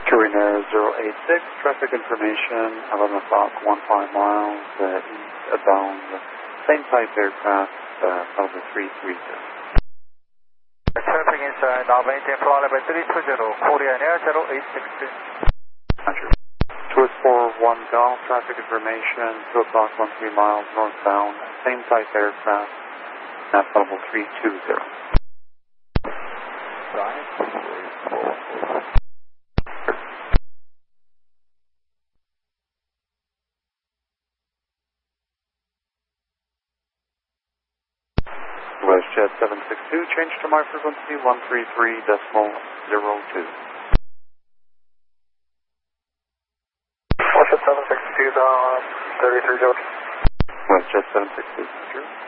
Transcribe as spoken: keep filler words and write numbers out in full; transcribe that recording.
Carina zero eight six, traffic information, eleven o'clock, fifteen miles, uh, eastbound, same type aircraft, uh, probably three three zero. Traffic inside, now maintain flight level three two zero, Korean Air zero eight six two. Roger. Twist four one Golf, traffic information, two o'clock, thirteen miles, northbound, same type aircraft, nav level three two zero. Right, three four. WestJet seven six two, change to my frequency one three three decimal zero two. WestJet seven six two, uh, thirty-three zero. WestJet seven six two, true.